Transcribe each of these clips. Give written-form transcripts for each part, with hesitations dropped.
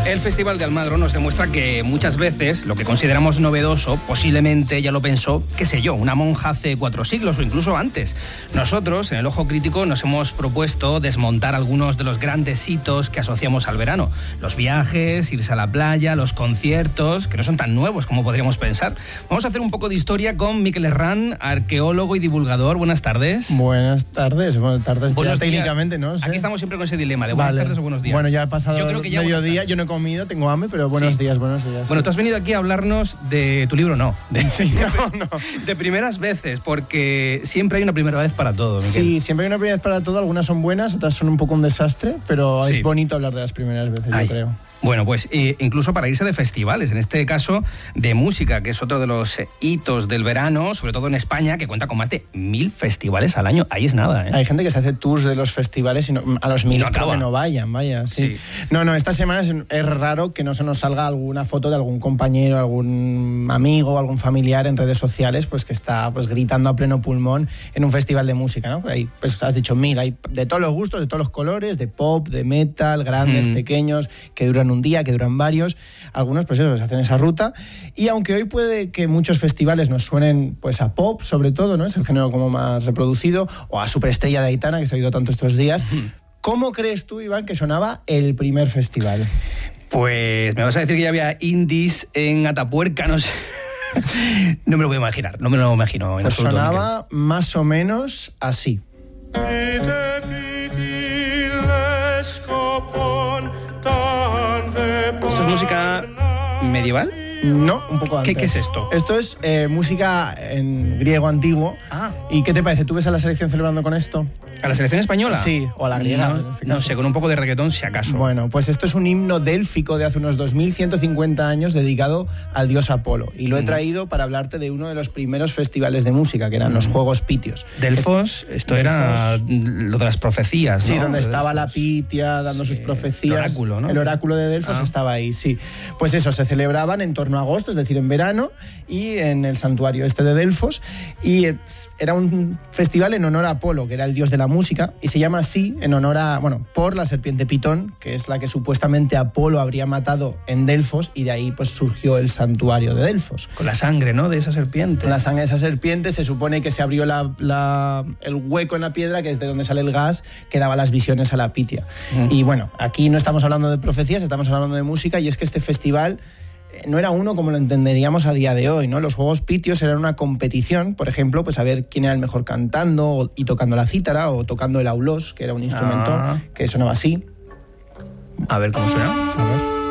El Festival de Almagro nos demuestra que muchas veces lo que consideramos novedoso posiblemente ya lo pensó, qué sé yo, una monja hace 4 siglos o incluso antes. Nosotros, en el Ojo Crítico, nos hemos propuesto desmontar algunos de los grandes hitos que asociamos al verano. Los viajes, irse a la playa, los conciertos, que no son tan nuevos como podríamos pensar. Vamos a hacer un poco de historia con Mikel Herrán, arqueólogo y divulgador. Buenas tardes. Buenas tardes. Buenas tardes. Buenos días. Técnicamente, ¿no? Aquí estamos siempre con ese dilema de buenas tardes o buenos días. Bueno, ya ha pasado mediodía, yo no he comido, tengo hambre, pero buenos días. Bueno, tú has venido aquí a hablarnos de tu libro, no. De primeras veces, porque siempre hay una primera vez para todo, Miquel. Sí, siempre hay una primera vez para todo. Algunas son buenas, otras son un poco un desastre, pero es bonito hablar de las primeras veces, yo creo. Bueno, pues incluso para irse de festivales, en este caso de música, que es otro de los hitos del verano, sobre todo en España, que cuenta con más de 1000 festivales al año. Ahí es nada, ¿eh? Hay gente que se hace tours de los festivales y a los 1000 que no vayan, sí. No, esta semana es raro que no se nos salga alguna foto de algún compañero, algún amigo, algún familiar en redes sociales, pues que está pues gritando a pleno pulmón en un festival de música, ¿no? Ahí, pues has dicho 1000, hay de todos los gustos, de todos los colores, de pop, de metal, grandes, pequeños, que duran un día, que duran varios. Algunos, pues eso, se hacen esa ruta. Y aunque hoy puede que muchos festivales nos suenen pues a pop, sobre todo, ¿no? Es el género como más reproducido, o a Superestrella de Aitana, que se ha oído tanto estos días. ¿Cómo crees tú, Iván, que sonaba el primer festival? Pues me vas a decir que ya había indies en Atapuerca, no sé. No me lo voy a imaginar, no me lo imagino. Pues sonaba más o menos así. ¿Esto es música medieval? No, un poco antes. ¿Qué es esto? Esto es música en griego antiguo. ¿Y qué te parece? ¿Tú ves a la selección celebrando con esto? ¿A la selección española? Sí, o a la griega. No sé, con un poco de reggaetón si acaso. Bueno, pues esto es un himno délfico de hace unos 2150 años dedicado al dios Apolo. Y lo he traído para hablarte de uno de los primeros festivales de música, que eran los Juegos Pitios. Delfos, esto era lo de las profecías, ¿no? Sí, donde estaba la Pitia dando sus profecías. El oráculo, ¿no? El oráculo de Delfos estaba ahí, sí. Pues eso, se celebraban en torno a agosto, es decir, en verano, y en el santuario este de Delfos. Y era un festival en honor a Apolo, que era el dios de la música, y se llama así en honor a, por la serpiente Pitón, que es la que supuestamente Apolo habría matado en Delfos, y de ahí pues surgió el santuario de Delfos. Con la sangre, ¿no?, de esa serpiente. Con la sangre de esa serpiente se supone que se abrió el hueco en la piedra, que es de donde sale el gas que daba las visiones a la Pitia. Y bueno, aquí no estamos hablando de profecías, estamos hablando de música, y es que este festival no era uno como lo entenderíamos a día de hoy, ¿no? Los Juegos Pitios eran una competición, por ejemplo, pues a ver quién era el mejor cantando y tocando la cítara, o tocando el aulós, que era un instrumento que sonaba así. A ver cómo suena. A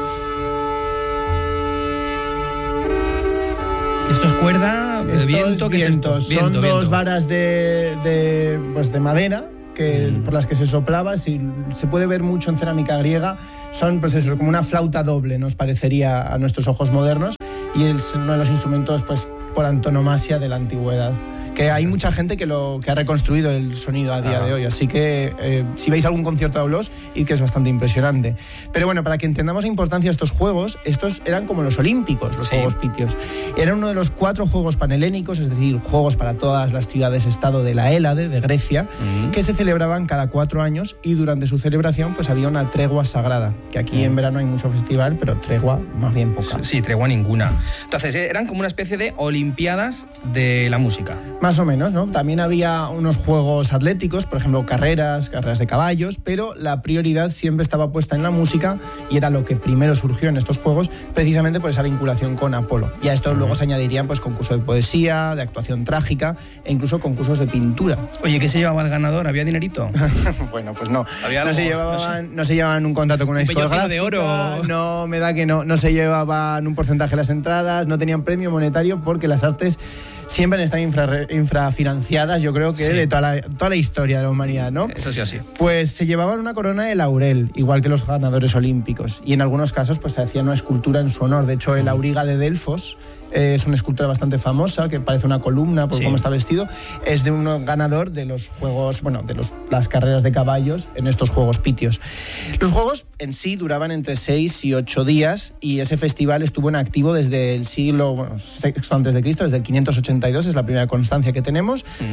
ver. Esto es cuerda, viento, ¿qué es esto? Son dos varas de madera por las que se soplaba. Se puede ver mucho en cerámica griega. Son, pues eso, como una flauta doble, nos parecería a nuestros ojos modernos, y es uno de los instrumentos, pues, por antonomasia de la antigüedad. Que hay mucha gente que ha reconstruido el sonido a día de hoy, así que si veis algún concierto de aulós, y que es bastante impresionante. Pero bueno, para que entendamos la importancia de estos juegos, estos eran como los olímpicos, los Juegos Pitios. Eran uno de los 4 juegos panhelénicos, es decir, juegos para todas las ciudades-estado de la Hélade, de Grecia, que se celebraban cada 4 años, y durante su celebración pues había una tregua sagrada, que aquí en verano hay mucho festival, pero tregua más bien poca. Sí, tregua ninguna. Entonces eran como una especie de olimpiadas de la música. Más o menos, ¿no? También había unos juegos atléticos, por ejemplo, carreras de caballos, pero la prioridad siempre estaba puesta en la música, y era lo que primero surgió en estos juegos, precisamente por esa vinculación con Apolo. Y a esto luego se añadirían pues concursos de poesía, de actuación trágica, e incluso concursos de pintura. Oye, ¿qué se llevaba el ganador? ¿Había dinerito? Bueno, pues no. No se llevaban un contrato con una discográfica. De oro. No, me da que no. No se llevaban un porcentaje de las entradas, no tenían premio monetario, porque las artes siempre están infrafinanciadas, yo creo que de toda la historia de la humanidad, ¿no? Eso sí, así. Pues se llevaban una corona de laurel, igual que los ganadores olímpicos, y en algunos casos pues se hacía una escultura en su honor. De hecho, el auriga de Delfos es una escultura bastante famosa, que parece una columna por cómo está vestido. Es de un ganador de los juegos, las carreras de caballos en estos Juegos Pitios. Los juegos en sí duraban entre 6 y 8 días, y ese festival estuvo en activo desde el siglo VI a.C., desde el 582, es la primera constancia que tenemos.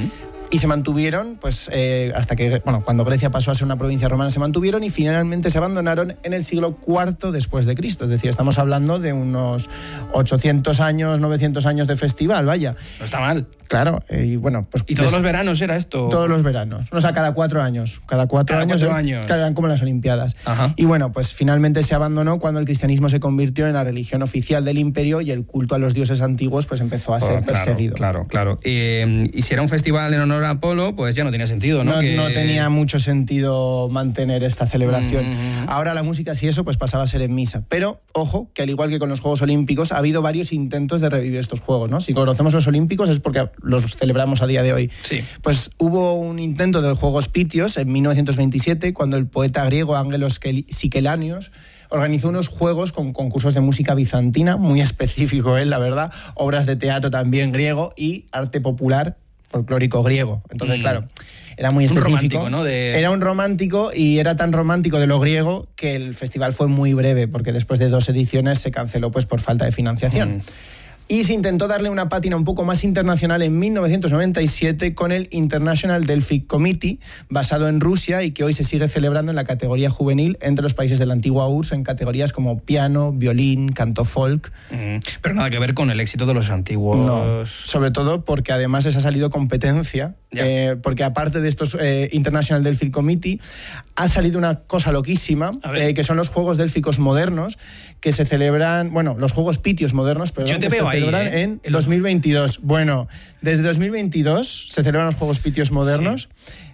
Y se mantuvieron, pues, hasta que, cuando Grecia pasó a ser una provincia romana, se mantuvieron y finalmente se abandonaron en el siglo IV después de Cristo. Es decir, estamos hablando de unos 800 años, 900 años de festival, vaya. No está mal. Claro, y bueno, pues... ¿Y todos los veranos era esto? Todos los veranos. O sea, cada 4 años. Cada 4 años. Eran como las Olimpiadas. Ajá. Y bueno, pues finalmente se abandonó cuando el cristianismo se convirtió en la religión oficial del imperio y el culto a los dioses antiguos pues empezó a ser perseguido. Claro. Y si era un festival en honor a Apolo, pues ya no tenía sentido, ¿no? No tenía mucho sentido mantener esta celebración. Ahora la música, si eso, pues pasaba a ser en misa. Pero, ojo, que al igual que con los Juegos Olímpicos, ha habido varios intentos de revivir estos Juegos, ¿no? Si conocemos los Olímpicos es porque los celebramos a día de hoy. Sí. Pues hubo un intento de los Juegos Pitios en 1927, cuando el poeta griego Ángelos Sikelanios organizó unos juegos con concursos de música bizantina, muy específico, la verdad, obras de teatro también griego y arte popular folclórico griego. Entonces, claro, era muy específico. Un romántico, ¿no? Era un romántico y era tan romántico de lo griego que el festival fue muy breve, porque después de 2 ediciones se canceló pues por falta de financiación. Y se intentó darle una pátina un poco más internacional en 1997 con el International Delphic Committee, basado en Rusia y que hoy se sigue celebrando en la categoría juvenil entre los países de la antigua URSS en categorías como piano, violín, canto folk. Pero nada que ver con el éxito de los antiguos. No, sobre todo porque además les ha salido competencia, porque aparte de estos International Delphic Committee ha salido una cosa loquísima, que son los Juegos Délficos modernos, que se celebran, los Juegos Pitios modernos, perdón, que se celebran en 2022. Bueno, desde 2022 se celebran los Juegos Pitios modernos.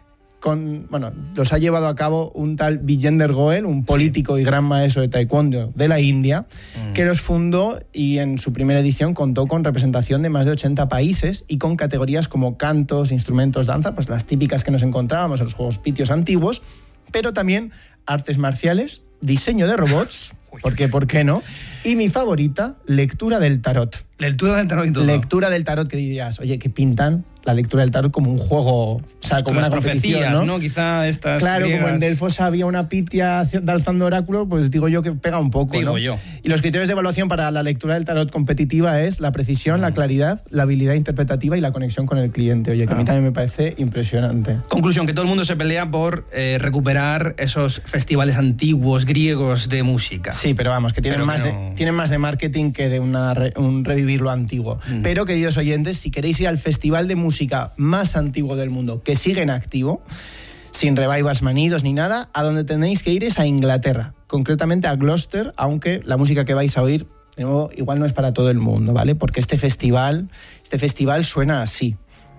Los ha llevado a cabo un tal Vijender Goel, un político y gran maestro de taekwondo de la India, que los fundó y en su primera edición contó con representación de más de 80 países y con categorías como cantos, instrumentos, danza, pues las típicas que nos encontrábamos en los Juegos Pitios antiguos, pero también artes marciales, diseño de robots, porque ¿por qué no? Y mi favorita, lectura del tarot. Lectura del tarot y todo. Lectura del tarot, que dirías, oye, que pintan la lectura del tarot como un juego, o sea, como una competición, ¿no? Quizá estas Claro, griegas. como en Delfos había una pitia alzando oráculos, pues digo yo que pega un poco, digo ¿no? yo. Y los criterios de evaluación para la lectura del tarot competitiva es la precisión, la claridad, la habilidad interpretativa y la conexión con el cliente. Oye, que a mí también me parece impresionante. Conclusión, que todo el mundo se pelea por recuperar esos festivales antiguos griegos de música. Sí, pero vamos, que tienen más de marketing que de un revivir lo antiguo. Pero, queridos oyentes, si queréis ir al festival de música más antiguo del mundo, que sigue en activo, sin revivals manidos ni nada, a donde tenéis que ir es a Inglaterra, concretamente a Gloucester, aunque la música que vais a oír, de nuevo, igual no es para todo el mundo, ¿vale? Porque este festival suena así.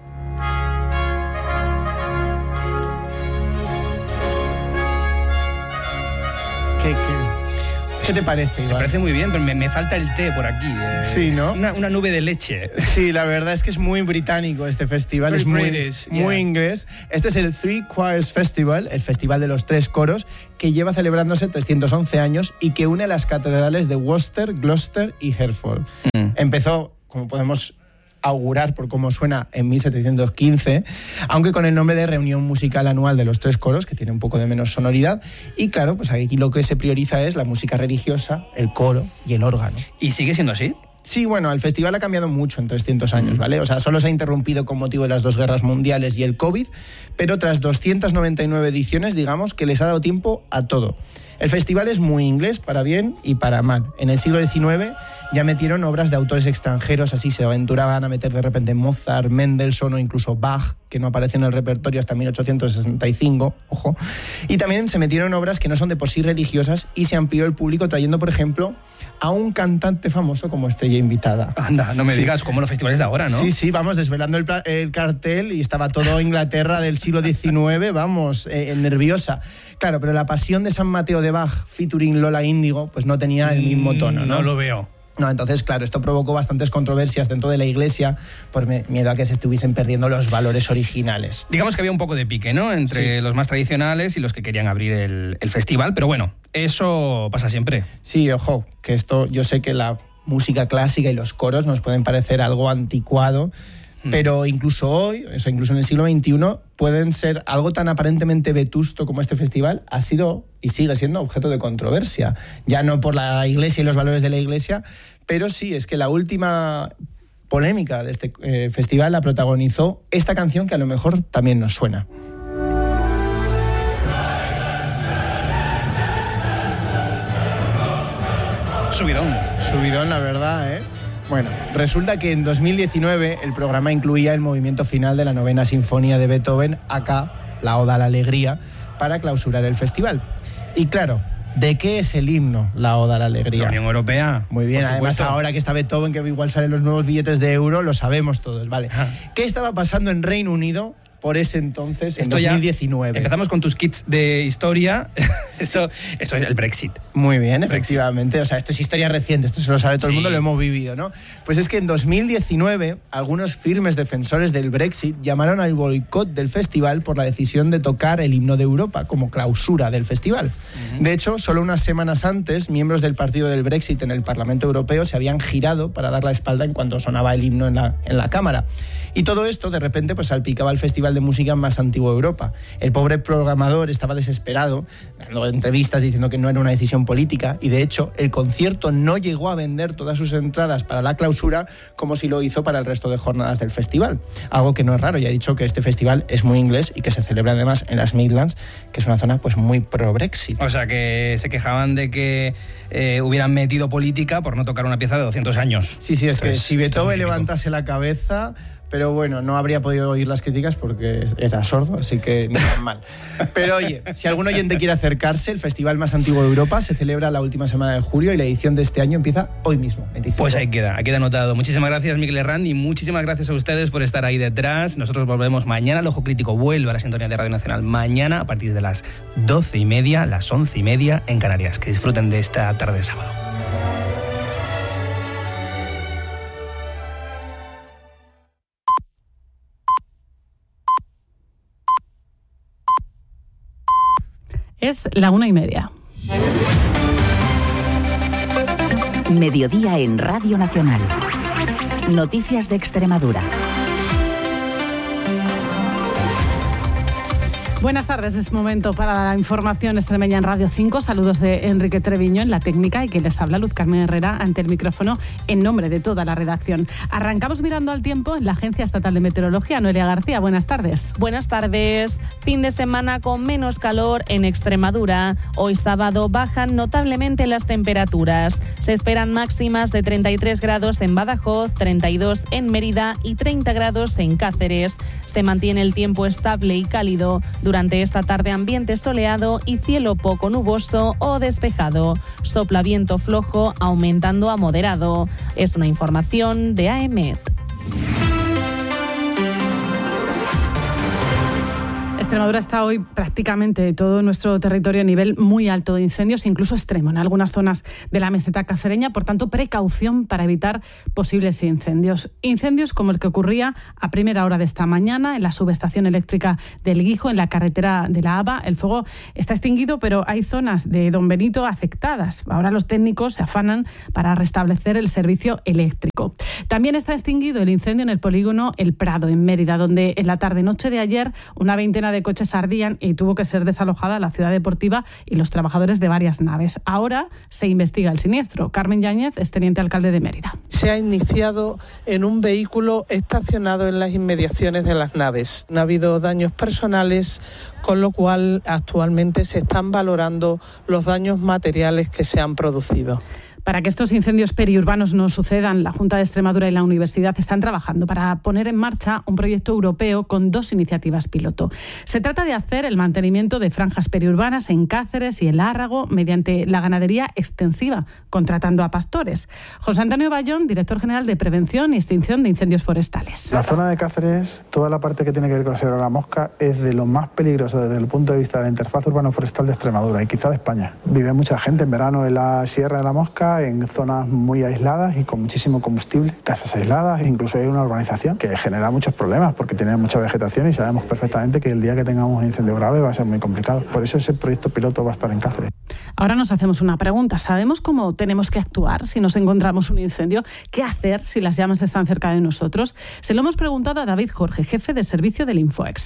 ¿Qué te parece, Iván? Me parece muy bien, pero me falta el té por aquí. Sí, ¿no? Una nube de leche. Sí, la verdad es que es muy británico este festival, es muy inglés. Este es el Three Choirs Festival, el festival de los 3 coros, que lleva celebrándose 311 años y que une las catedrales de Worcester, Gloucester y Hereford. Empezó, como podemos augurar por cómo suena, en 1715, aunque con el nombre de Reunión Musical Anual de los 3 coros, que tiene un poco de menos sonoridad. Y claro, pues aquí lo que se prioriza es la música religiosa, el coro y el órgano. ¿Y sigue siendo así? Sí, bueno, el festival ha cambiado mucho en 300 años, ¿vale? O sea, solo se ha interrumpido con motivo de las 2 guerras mundiales y el COVID, pero tras 299 ediciones, digamos que les ha dado tiempo a todo. El festival es muy inglés, para bien y para mal. En el siglo XIX ya metieron obras de autores extranjeros, así se aventuraban a meter de repente Mozart, Mendelssohn o incluso Bach, que no aparece en el repertorio hasta 1865, ojo. Y también se metieron obras que no son de por sí religiosas y se amplió el público trayendo, por ejemplo, a un cantante famoso como estrella invitada. Anda, no me digas, como los festivales de ahora, ¿no? Sí, vamos, desvelando el cartel y estaba todo Inglaterra del siglo XIX, vamos, nerviosa. Claro, pero la Pasión de San Mateo de Bach, featuring Lola Índigo, pues no tenía el mismo tono, ¿no? No lo veo. No, entonces, claro, esto provocó bastantes controversias dentro de la Iglesia por miedo a que se estuviesen perdiendo los valores originales. Digamos que había un poco de pique, ¿no? Entre los más tradicionales y los que querían abrir el festival, pero bueno, eso pasa siempre. Sí, ojo, que esto, yo sé que la música clásica y los coros nos pueden parecer algo anticuado, pero incluso hoy, o sea, incluso en el siglo XXI, pueden ser algo tan aparentemente vetusto como este festival, ha sido y sigue siendo objeto de controversia. Ya no por la Iglesia y los valores de la Iglesia, pero sí, es que la última polémica de este festival la protagonizó esta canción que a lo mejor también nos suena. Subidón, la verdad, ¿eh? Bueno, resulta que en 2019 el programa incluía el movimiento final de la 9ª Sinfonía de Beethoven, acá, la Oda a la Alegría, para clausurar el festival. Y claro, ¿de qué es el himno, la Oda a la Alegría? La Unión Europea. Muy bien, además ahora que está Beethoven, que igual salen los nuevos billetes de euro, lo sabemos todos, ¿vale? ¿Qué estaba pasando en Reino Unido por ese entonces, en 2019? Empezamos con tus kits de historia. Esto es el Brexit. Muy bien, efectivamente. O sea, esto es historia reciente, esto se lo sabe todo el mundo, lo hemos vivido, ¿no? Pues es que en 2019 algunos firmes defensores del Brexit llamaron al boicot del festival por la decisión de tocar el himno de Europa como clausura del festival. De hecho, solo unas semanas antes, miembros del partido del Brexit en el Parlamento Europeo se habían girado para dar la espalda en cuanto sonaba el himno en la cámara. Y todo esto, de repente, pues salpicaba el festival de música más antiguo de Europa. El pobre programador estaba desesperado, dando entrevistas diciendo que no era una decisión política, y de hecho el concierto no llegó a vender todas sus entradas para la clausura como si lo hizo para el resto de jornadas del festival. Algo que no es raro, ya he dicho que este festival es muy inglés y que se celebra además en las Midlands, que es una zona pues muy pro-Brexit. O sea, que se quejaban de que hubieran metido política por no tocar una pieza de 200 años. Sí, es que si Beethoven levantase la cabeza... Pero bueno, no habría podido oír las críticas porque era sordo, así que ni tan mal. Pero oye, si algún oyente quiere acercarse, el festival más antiguo de Europa se celebra la última semana de julio y la edición de este año empieza hoy mismo, 25. Pues ahí queda anotado. Muchísimas gracias, Miguel Herrán, y muchísimas gracias a ustedes por estar ahí detrás. Nosotros volvemos mañana. El Ojo Crítico vuelve a la sintonía de Radio Nacional mañana a partir de las 12:30, las 11:30 en Canarias. Que disfruten de esta tarde de sábado. Es la 1:30. Mediodía en Radio Nacional. Noticias de Extremadura. Buenas tardes, es momento para la información extremeña en Radio 5. Saludos de Enrique Treviño en la técnica y quien les habla, Luz Carmen Herrera, ante el micrófono en nombre de toda la redacción. Arrancamos mirando al tiempo en la Agencia Estatal de Meteorología. Noelia García, buenas tardes. Buenas tardes. Fin de semana con menos calor en Extremadura. Hoy sábado bajan notablemente las temperaturas. Se esperan máximas de 33 grados en Badajoz, 32 en Mérida y 30 grados en Cáceres. Se mantiene el tiempo estable y cálido. Durante esta tarde ambiente soleado y cielo poco nuboso o despejado. Sopla viento flojo aumentando a moderado. Es una información de AEMET. Extremadura está hoy prácticamente todo nuestro territorio a nivel muy alto de incendios, incluso extremo en algunas zonas de la meseta cacereña. Por tanto, precaución para evitar posibles incendios. Incendios como el que ocurría a primera hora de esta mañana en la subestación eléctrica del Guijo, en la carretera de la Aba. El fuego está extinguido, pero hay zonas de Don Benito afectadas. Ahora los técnicos se afanan para restablecer el servicio eléctrico. También está extinguido el incendio en el polígono El Prado, en Mérida, donde en la tarde-noche de ayer una veintena de coches ardían y tuvo que ser desalojada la ciudad deportiva y los trabajadores de varias naves. Ahora se investiga el siniestro. Carmen Yáñez es teniente alcalde de Mérida. Se ha iniciado en un vehículo estacionado en las inmediaciones de las naves. No ha habido daños personales, con lo cual actualmente se están valorando los daños materiales que se han producido. Para que estos incendios periurbanos no sucedan, la Junta de Extremadura y la Universidad están trabajando para poner en marcha un proyecto europeo con 2 iniciativas piloto. Se trata de hacer el mantenimiento de franjas periurbanas en Cáceres y el Lárrago mediante la ganadería extensiva, contratando a pastores. José Antonio Bayón, director general de Prevención y Extinción de Incendios Forestales. La zona de Cáceres, toda la parte que tiene que ver con la Sierra de la Mosca, es de lo más peligroso desde el punto de vista de la interfaz urbano-forestal de Extremadura y quizá de España. Vive mucha gente en verano en la Sierra de la Mosca, en zonas muy aisladas y con muchísimo combustible, casas aisladas, incluso hay una urbanización que genera muchos problemas porque tiene mucha vegetación y sabemos perfectamente que el día que tengamos un incendio grave va a ser muy complicado. Por eso ese proyecto piloto va a estar en Cáceres. Ahora nos hacemos una pregunta. ¿Sabemos cómo tenemos que actuar si nos encontramos un incendio? ¿Qué hacer si las llamas están cerca de nosotros? Se lo hemos preguntado a David Jorge, jefe de servicio del Infoex.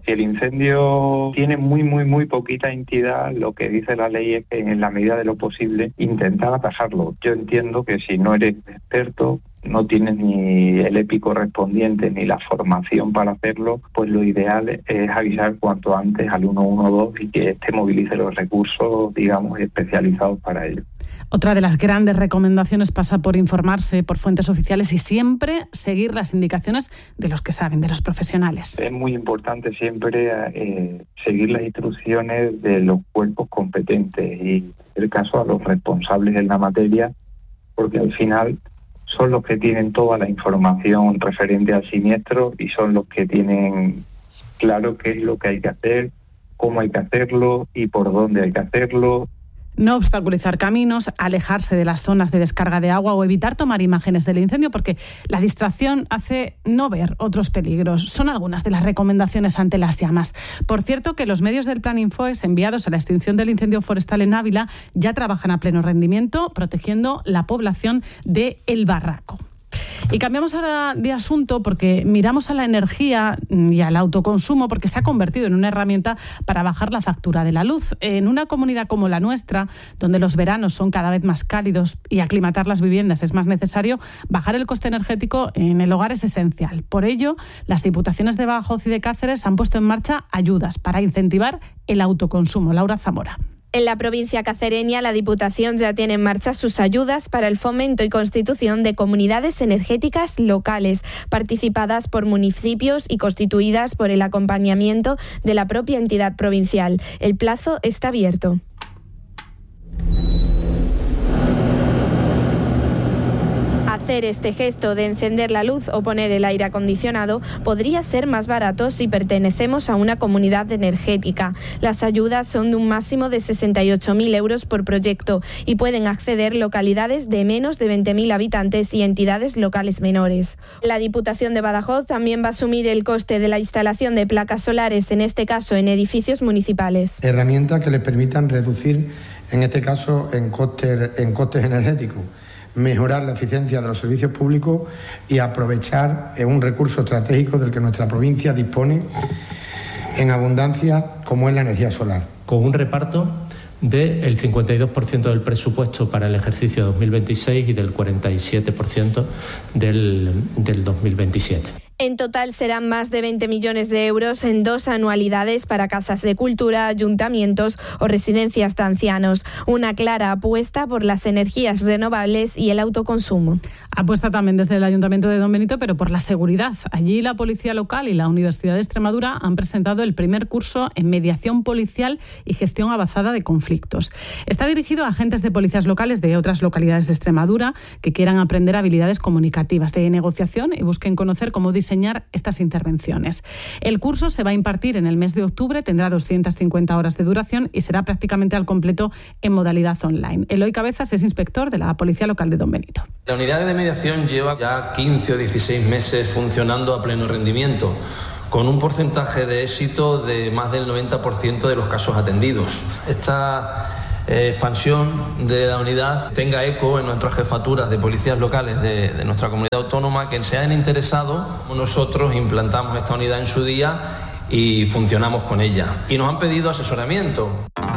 Si el incendio tiene muy poquita entidad, lo que dice la ley es que en la medida de lo posible intentar atajarlo. Yo entiendo que si no eres experto, no tienes ni el EPI correspondiente ni la formación para hacerlo, pues lo ideal es avisar cuanto antes al 112 y que éste movilice los recursos, digamos, especializados para ello. Otra de las grandes recomendaciones pasa por informarse por fuentes oficiales y siempre seguir las indicaciones de los que saben, de los profesionales. Es muy importante siempre seguir las instrucciones de los cuerpos competentes y, en el caso, a los responsables en la materia, porque al final son los que tienen toda la información referente al siniestro y son los que tienen claro qué es lo que hay que hacer, cómo hay que hacerlo y por dónde hay que hacerlo. No obstaculizar caminos, alejarse de las zonas de descarga de agua o evitar tomar imágenes del incendio porque la distracción hace no ver otros peligros. Son algunas de las recomendaciones ante las llamas. Por cierto, que los medios del Plan Infoes enviados a la extinción del incendio forestal en Ávila ya trabajan a pleno rendimiento protegiendo la población de El Barraco. Y cambiamos ahora de asunto porque miramos a la energía y al autoconsumo porque se ha convertido en una herramienta para bajar la factura de la luz. En una comunidad como la nuestra, donde los veranos son cada vez más cálidos y aclimatar las viviendas es más necesario, bajar el coste energético en el hogar es esencial. Por ello, las diputaciones de Badajoz y de Cáceres han puesto en marcha ayudas para incentivar el autoconsumo. Laura Zamora. En la provincia cacereña, la Diputación ya tiene en marcha sus ayudas para el fomento y constitución de comunidades energéticas locales, participadas por municipios y constituidas por el acompañamiento de la propia entidad provincial. El plazo está abierto. Hacer este gesto de encender la luz o poner el aire acondicionado podría ser más barato si pertenecemos a una comunidad energética. Las ayudas son de un máximo de 68.000 euros por proyecto y pueden acceder localidades de menos de 20.000 habitantes y entidades locales menores. La Diputación de Badajoz también va a asumir el coste de la instalación de placas solares, en este caso en edificios municipales. Herramientas que les permitan reducir, en este caso, en costes energéticos, mejorar la eficiencia de los servicios públicos y aprovechar un recurso estratégico del que nuestra provincia dispone en abundancia, como es la energía solar. Con un reparto del 52% del presupuesto para el ejercicio 2026 y del 47% del 2027. En total serán más de 20 millones de euros en 2 anualidades para casas de cultura, ayuntamientos o residencias de ancianos. Una clara apuesta por las energías renovables y el autoconsumo. Apuesta también desde el Ayuntamiento de Don Benito, pero por la seguridad. Allí la Policía Local y la Universidad de Extremadura han presentado el primer curso en mediación policial y gestión avanzada de conflictos. Está dirigido a agentes de policías locales de otras localidades de Extremadura que quieran aprender habilidades comunicativas de negociación y busquen conocer cómo diseñar estas intervenciones. El curso se va a impartir en el mes de octubre, tendrá 250 horas de duración y será prácticamente al completo en modalidad online. Eloy Cabezas es inspector de la Policía Local de Don Benito. La unidad de mediación lleva ya 15 o 16 meses funcionando a pleno rendimiento, con un porcentaje de éxito de más del 90% de los casos atendidos. Esta expansión de la unidad tenga eco en nuestras jefaturas de policías locales de nuestra comunidad autónoma que se han interesado. Nosotros implantamos esta unidad en su día y funcionamos con ella. Y nos han pedido asesoramiento.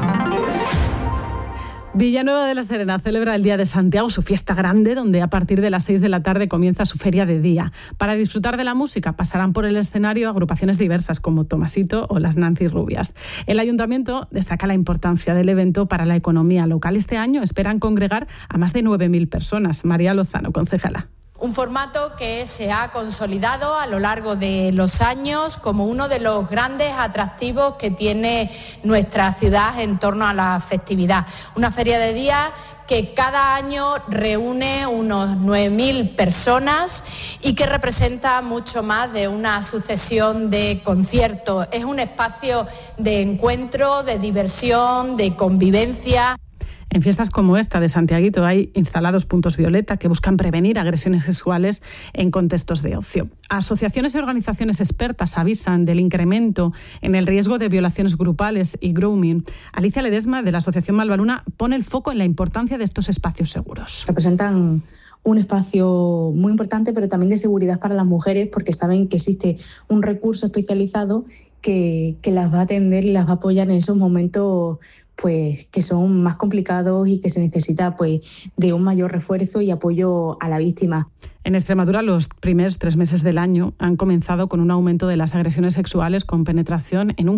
Villanueva de la Serena celebra el Día de Santiago, su fiesta grande, donde a partir de las 6 de la tarde comienza su feria de día. Para disfrutar de la música pasarán por el escenario agrupaciones diversas como Tomasito o las Nancy Rubias. El Ayuntamiento destaca la importancia del evento para la economía local. Este año esperan congregar a más de 9.000 personas. María Lozano, concejala. Un formato que se ha consolidado a lo largo de los años como uno de los grandes atractivos que tiene nuestra ciudad en torno a la festividad. Una feria de día que cada año reúne unos 9.000 personas y que representa mucho más de una sucesión de conciertos. Es un espacio de encuentro, de diversión, de convivencia. En fiestas como esta de Santiaguito hay instalados puntos violeta que buscan prevenir agresiones sexuales en contextos de ocio. Asociaciones y organizaciones expertas avisan del incremento en el riesgo de violaciones grupales y grooming. Alicia Ledesma, de la Asociación Malvaluna, pone el foco en la importancia de estos espacios seguros. Representan un espacio muy importante, pero también de seguridad para las mujeres, porque saben que existe un recurso especializado que las va a atender y las va a apoyar en esos momentos pues que son más complicados y que se necesita pues de un mayor refuerzo y apoyo a la víctima. En Extremadura, los primeros 3 meses del año han comenzado con un aumento de las agresiones sexuales con penetración en un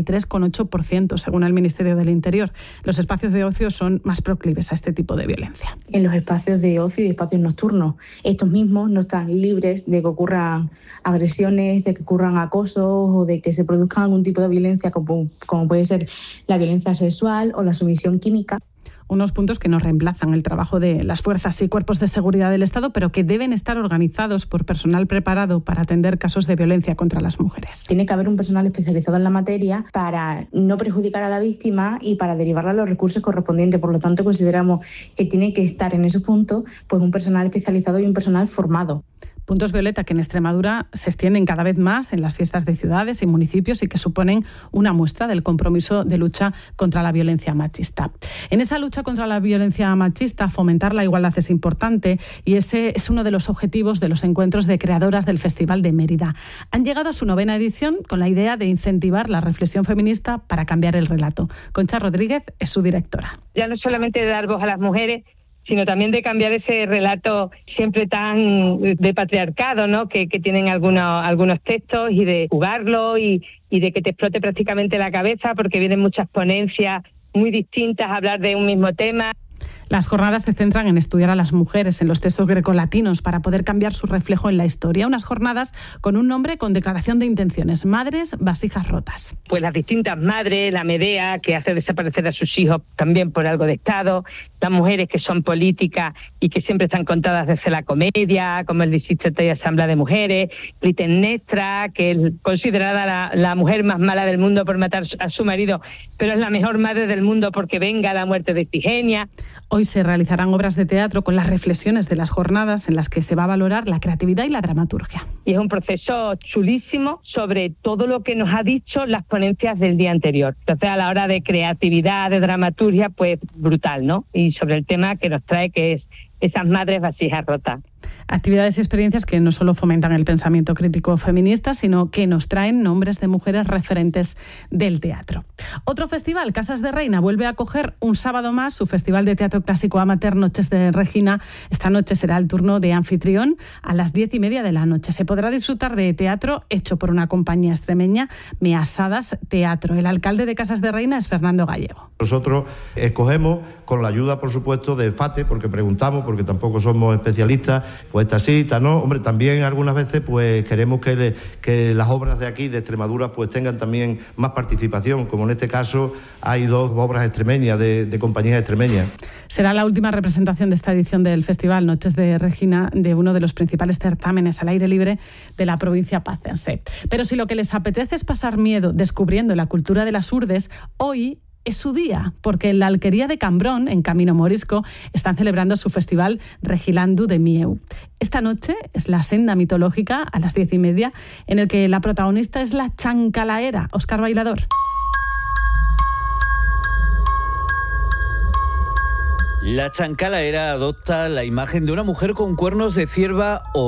43,8%, según el Ministerio del Interior. Los espacios de ocio son más proclives a este tipo de violencia. En los espacios de ocio y espacios nocturnos, estos mismos no están libres de que ocurran agresiones, de que ocurran acosos o de que se produzca algún tipo de violencia, como puede ser la violencia sexual o la sumisión química. Unos puntos que no reemplazan el trabajo de las fuerzas y cuerpos de seguridad del Estado, pero que deben estar organizados por personal preparado para atender casos de violencia contra las mujeres. Tiene que haber un personal especializado en la materia para no perjudicar a la víctima y para derivarla a los recursos correspondientes. Por lo tanto, consideramos que tiene que estar en esos puntos pues un personal especializado y un personal formado. Puntos violeta que en Extremadura se extienden cada vez más en las fiestas de ciudades y municipios y que suponen una muestra del compromiso de lucha contra la violencia machista. En esa lucha contra la violencia machista, fomentar la igualdad es importante y ese es uno de los objetivos de los encuentros de creadoras del Festival de Mérida. Han llegado a su 9ª edición con la idea de incentivar la reflexión feminista para cambiar el relato. Concha Rodríguez es su directora. Ya no solamente de dar voz a las mujeres, sino también de cambiar ese relato siempre tan de patriarcado, ¿no? que tienen algunos textos, y de jugarlo y de que te explote prácticamente la cabeza, porque vienen muchas ponencias muy distintas a hablar de un mismo tema. Las jornadas se centran en estudiar a las mujeres en los textos grecolatinos para poder cambiar su reflejo en la historia. Unas jornadas con un nombre con declaración de intenciones: Madres Vasijas Rotas. Pues las distintas madres, la Medea, que hace desaparecer a sus hijos también por algo de Estado, las mujeres que son políticas y que siempre están contadas desde la comedia, como el Distrito de Asamblea de Mujeres, Clitemnestra, que es considerada la mujer más mala del mundo por matar a su marido, pero es la mejor madre del mundo porque venga la muerte de Ifigenia. Hoy se realizarán obras de teatro con las reflexiones de las jornadas en las que se va a valorar la creatividad y la dramaturgia. Y es un proceso chulísimo sobre todo lo que nos ha dicho las ponencias del día anterior. Entonces, a la hora de creatividad, de dramaturgia, pues brutal, ¿no? Y sobre el tema que nos trae, que es esas madres vasijas rotas. Actividades y experiencias que no solo fomentan el pensamiento crítico feminista, sino que nos traen nombres de mujeres referentes del teatro. Otro festival, Casas de Reina, vuelve a acoger un sábado más su Festival de Teatro Clásico Amateur Noches de Regina. Esta noche será el turno de anfitrión a las 10:30 de la noche. Se podrá disfrutar de teatro hecho por una compañía extremeña, Measadas Teatro. El alcalde de Casas de Reina es Fernando Gallego. Nosotros escogemos, con la ayuda, por supuesto, de FATE, porque preguntamos, porque tampoco somos especialistas, pues esta sí, esta no. Hombre, también algunas veces pues queremos que las obras de aquí, de Extremadura, pues tengan también más participación, como en este caso hay 2 obras extremeñas, de compañías extremeñas. Será la última representación de esta edición del Festival Noches de Regina, de uno de los principales certámenes al aire libre de la provincia pacense. Pero si lo que les apetece es pasar miedo descubriendo la cultura de las urdes, hoy es su día, porque en la Alquería de Cambrón, en Camino Morisco, están celebrando su festival Regilandu de Mieu. Esta noche es la senda mitológica a las 10:30, en el que la protagonista es la chancalaera, Óscar Bailador. La chancalaera adopta la imagen de una mujer con cuernos de cierva o